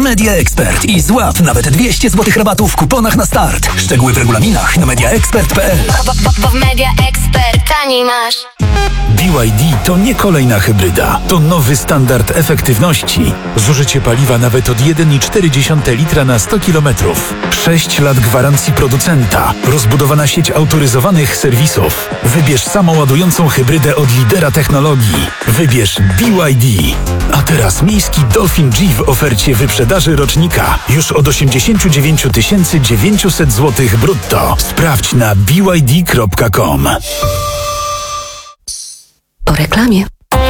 Media Expert i złap nawet 200 zł rabatu w kuponach na start. Szczegóły w regulaminach na mediaexpert.pl. Bo w Media Expert taniej masz. BYD to nie kolejna hybryda. To nowy standard efektywności. Zużycie paliwa nawet od 1,4 litra na 100 km. 6 lat gwarancji producenta. Rozbudowana sieć autoryzowanych serwisów. Wybierz samoładującą hybrydę od lidera technologii. Wybierz BYD. A teraz miejski Dolphin G w ofercie wyprzedaży rocznika. Już od 89 900 zł brutto. Sprawdź na byd.com. Po reklamie.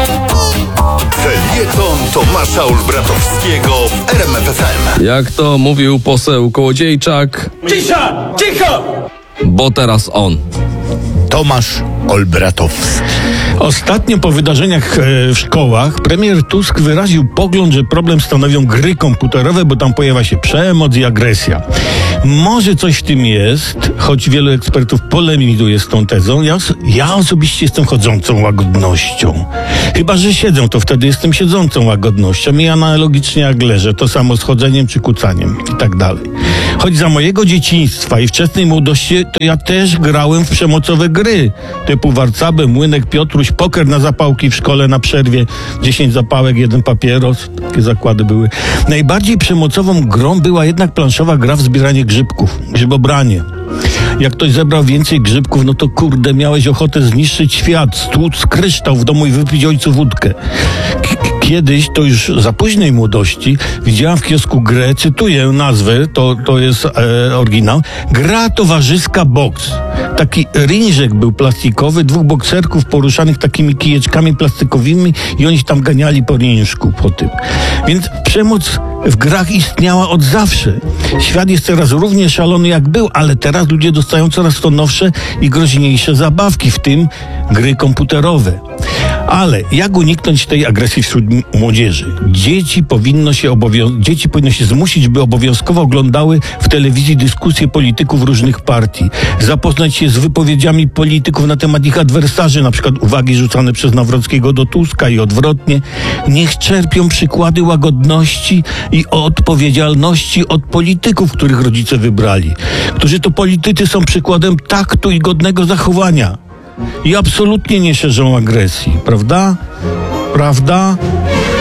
Felieton Tomasza Olbratowskiego w RMF FM. Jak to mówił poseł Kołodziejczak, Cisza! Cicho! bo teraz on. Tomasz Olbratowski. Ostatnio po wydarzeniach w szkołach premier Tusk wyraził pogląd, że problem stanowią gry komputerowe, bo tam pojawia się przemoc i agresja. Może coś w tym jest, choć wielu ekspertów polemizuje z tą tezą. Ja osobiście jestem chodzącą łagodnością. Chyba że siedzę, to wtedy jestem siedzącą łagodnością i analogicznie jak leżę, to samo z chodzeniem czy kucaniem i tak dalej. Choć za mojego dzieciństwa i wczesnej młodości to ja też grałem w przemocowe gry typu Warcaby, Młynek, Piotruś, poker na zapałki w szkole na przerwie, 10 zapałek, 1 papieros, takie zakłady były. Najbardziej przemocową grą była jednak planszowa gra w zbieranie grzybków, grzybobranie. Jak ktoś zebrał więcej grzybków, no to kurde, miałeś ochotę zniszczyć świat, stłuc kryształ w domu i wypić ojcu wódkę. Kiedyś, to już za późnej młodości, widziałam w kiosku grę, cytuję nazwę, to jest oryginał, gra towarzyska boks. Taki rinżek był plastikowy, 2 bokserków poruszanych takimi kijeczkami plastikowymi i oni się tam ganiali po rinżku po tym. Więc przemoc w grach istniała od zawsze. Świat jest teraz równie szalony jak był, ale teraz ludzie dostają coraz to nowsze i groźniejsze zabawki, w tym gry komputerowe. Ale jak uniknąć tej agresji wśród młodzieży? Dzieci powinno się zmusić, by obowiązkowo oglądały w telewizji dyskusje polityków różnych partii. Zapoznać się z wypowiedziami polityków na temat ich adwersarzy, na przykład uwagi rzucane przez Nawrockiego do Tuska i odwrotnie. Niech czerpią przykłady łagodności i odpowiedzialności od polityków, których rodzice wybrali. Którzy to politycy są przykładem taktu i godnego zachowania. I absolutnie nie szerzą agresji, prawda? Prawda?